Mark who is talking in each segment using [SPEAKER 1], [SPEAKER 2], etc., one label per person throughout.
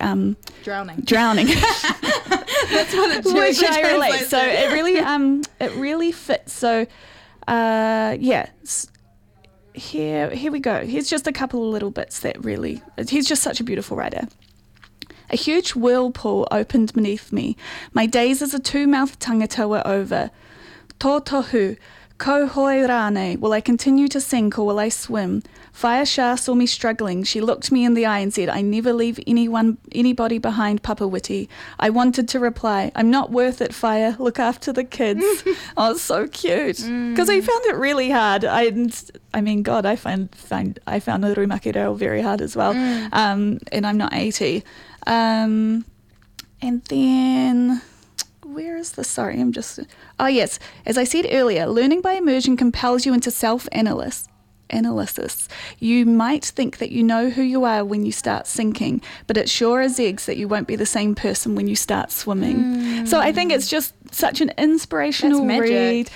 [SPEAKER 1] Drowning.
[SPEAKER 2] That's what it
[SPEAKER 1] Which I relate.
[SPEAKER 2] translates
[SPEAKER 1] So
[SPEAKER 2] to.
[SPEAKER 1] it really fits. So here we go. Here's just a couple of little bits that really, he's just such a beautiful writer. A huge whirlpool opened beneath me. My days as a two-mouthed tangata were over. Tō tohu, ko hoi rane, will I continue to sink or will I swim? Fire Shah saw me struggling. She looked me in the eye and said, I never leave anybody behind, Papa Witi. I wanted to reply, I'm not worth it, Fire. Look after the kids. Oh, it's so cute. Because I found it really hard. I mean, God, I found Urumaki Reo very hard as well. And I'm not 80. And then, where is this? Sorry, oh yes. As I said earlier, learning by immersion compels you into self-analysis. You might think that you know who you are when you start sinking, but it sure as eggs that you won't be the same person when you start swimming. So I think it's just such an inspirational read.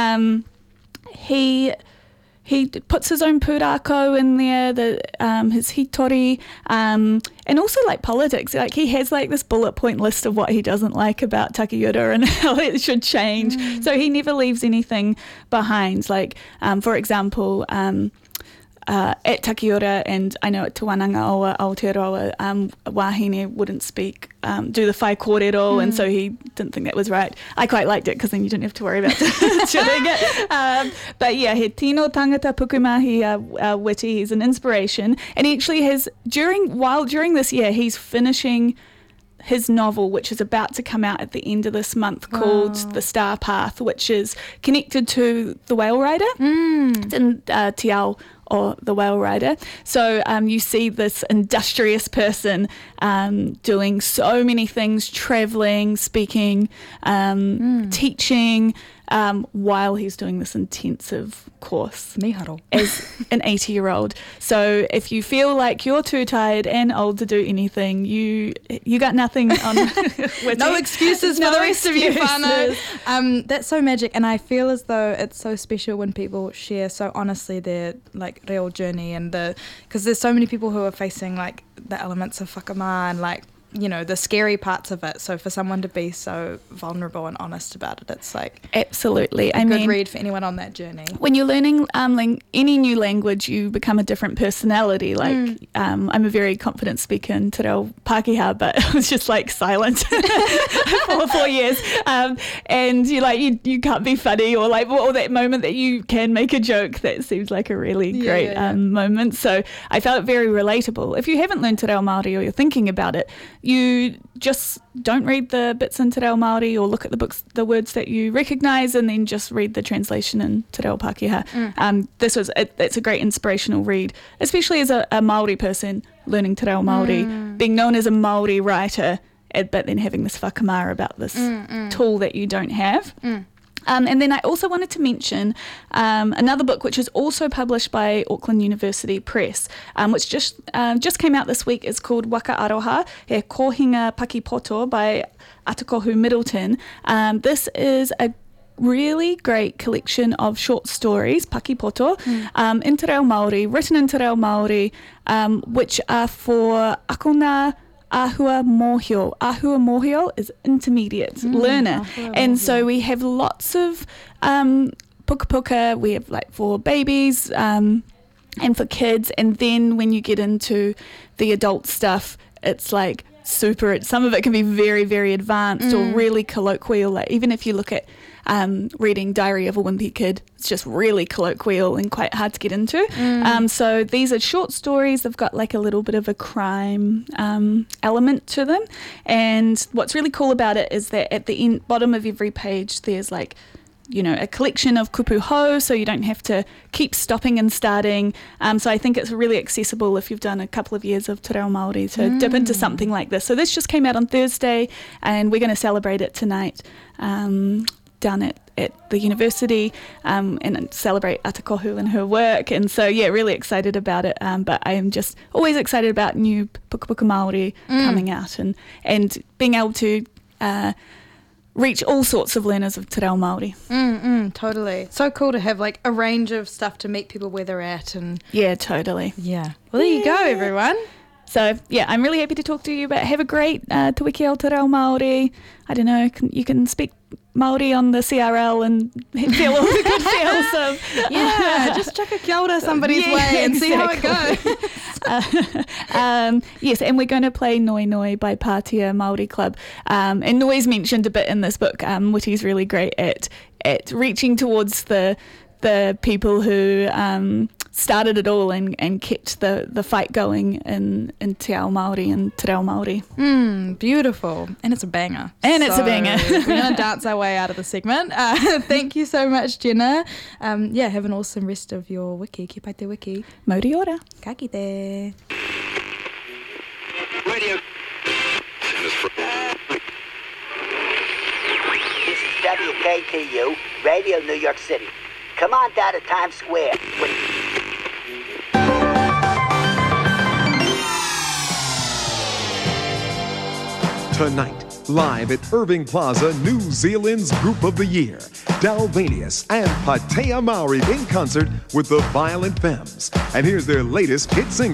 [SPEAKER 1] He puts his own pūrākau in there, his hitori, and also like politics. Like he has like this bullet point list of what he doesn't like about Takiura and how it should change. So he never leaves anything behind. Like, for example, at Takiura, and I know at Te Wananga o Aotearoa, wahine wouldn't speak, do the whai kōrero, and so he didn't think that was right. I quite liked it because then you didn't have to worry about doing it. But yeah, he tino tangata pukumahi Witi. He's an inspiration, and he actually has during this year he's finishing his novel, which is about to come out at the end of this month, called The Star Path, which is connected to The Whale Rider. It's in Te Ao or The Whale Rider. So you see this industrious person doing so many things, travelling, speaking, teaching, while he's doing this intensive course
[SPEAKER 2] Miharo.
[SPEAKER 1] as an 80-year-old. So if you feel like you're too tired and old to do anything, you got nothing on with
[SPEAKER 2] No
[SPEAKER 1] you.
[SPEAKER 2] excuses for
[SPEAKER 1] No
[SPEAKER 2] the rest of you,
[SPEAKER 1] excuses.
[SPEAKER 2] whānau. That's so magic, and I feel as though it's so special when people share so honestly their like real journey, and because there's so many people who are facing like the elements of whakama and like, you know, the scary parts of it. So for someone to be so vulnerable and honest about it, it's like
[SPEAKER 1] Absolutely.
[SPEAKER 2] a good read for anyone on that journey.
[SPEAKER 1] When you're learning any new language, you become a different personality. Like I'm a very confident speaker in Te Reo Pākehā, but I was just like silent for 4 years. And you can't be funny, or like or that moment that you can make a joke that seems like a really great moment. So I felt it very relatable. If you haven't learned Te Reo Māori or you're thinking about it, you just don't read the bits in Te Reo Māori, or look at the words that you recognise, and then just read the translation in Te Reo Pākehā. It's a great inspirational read, especially as a Māori person learning Te Reo Māori, being known as a Māori writer, but then having this whakamara about this tool that you don't have. And then I also wanted to mention another book which is also published by Auckland University Press, which just came out this week. It's called Waka Aroha, He Kohinga Pakipoto by Atakohu Middleton. This is a really great collection of short stories, pakipoto, in Te Reo Māori, written in Te Reo Māori, which are for akona Ahua Mōhio. Ahua Mōhio is intermediate learner. And so we have lots of puka puka. We have like for babies and for kids. And then when you get into the adult stuff, it's like some of it can be very, very advanced or really colloquial. Like even if you look at reading Diary of a Wimpy Kid, it's just really colloquial and quite hard to get into. So these are short stories. They've got like a little bit of a crime element to them. And what's really cool about it is that at the bottom of every page, there's like, you know, a collection of kupu hou, so you don't have to keep stopping and starting. So I think it's really accessible if you've done a couple of years of Te Reo Māori to dip into something like this. So this just came out on Thursday, and we're going to celebrate it tonight down at the university and celebrate Atakohu and her work. And so, yeah, really excited about it. But I am just always excited about new puka puka Māori coming out and being able to reach all sorts of learners of Te Reo Māori.
[SPEAKER 2] Totally. So cool to have like a range of stuff to meet people where they're at. And
[SPEAKER 1] yeah, totally.
[SPEAKER 2] yeah. Well, there you go, everyone.
[SPEAKER 1] So, yeah, I'm really happy to talk to you, but have a great Te Wiki Aotearoa Māori. I don't know, you can speak Māori on the CRL and feel all the good feels of...
[SPEAKER 2] just chuck a kia ora somebody's way and see how it goes.
[SPEAKER 1] Yes, and we're going to play Noi Noi by Pātea Māori Club. And Noi's mentioned a bit in this book. Witi's really great at reaching towards the people who started it all and kept the fight going in Te Ao Māori and Te Reo Māori.
[SPEAKER 2] Beautiful. And it's a banger.
[SPEAKER 1] It's a banger.
[SPEAKER 2] We're going to dance our way out of the segment. Thank you so much, Jenna. Have an awesome rest of your wiki. Ki pai te wiki.
[SPEAKER 1] Mauri ora.
[SPEAKER 2] Ka kite.
[SPEAKER 3] Radio. This is WKTU, Radio New York City. Come on down to Times Square.
[SPEAKER 4] Tonight, live at Irving Plaza, New Zealand's Group of the Year, Dalvanius and Pātea Māori in concert with the Violent Femmes. And here's their latest hit single.